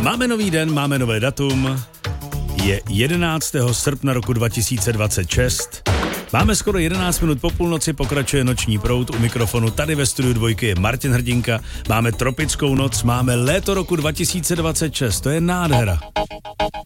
Máme nový den, máme nové datum. Je 11. srpna roku 2026. Máme skoro 11 minut po půlnoci, pokračuje Noční proud. U mikrofonu tady ve studiu Dvojky je Martin Hrdinka. Máme tropickou noc, máme léto roku 2026. To je nádhera.